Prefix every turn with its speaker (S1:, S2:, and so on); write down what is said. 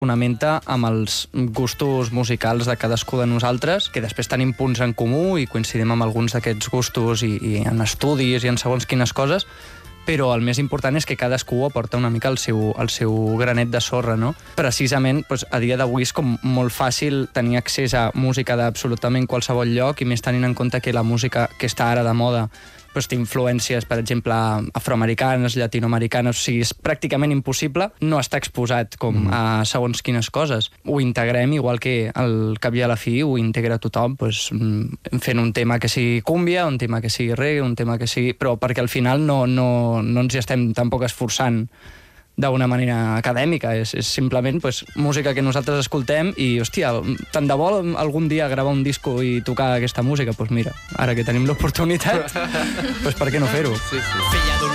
S1: fonamenta amb els gustos musicals de cadascú de nosaltres, que després tenim punts en comú i coincidim amb alguns d'aquests gustos i en estudis i en segons quines coses, però el més important és que cadascú aporta una mica el seu granet de sorra, no? Precisament, doncs, a dia d'avui és com molt fàcil tenir accés a música d'absolutament qualsevol lloc, i més tenint en compte que la música que està ara de moda doncs té influències, per exemple, afroamericanes, llatinoamericanes, o sigui, és pràcticament impossible no estar exposat com a segons quines coses. Ho integrem, igual que al cap i a la fi ho integra tothom, doncs, fent un tema que sigui cúmbia, un tema que sigui reggae, un tema que sigui... Però perquè al final no ens hi estem tampoc esforçant d'una manera acadèmica, és simplement doncs, música que nosaltres escoltem i, hòstia, tant de bo algun dia gravar un disco i tocar aquesta música, doncs mira, ara que tenim l'oportunitat, doncs per què no fer-ho?
S2: Sí, sí.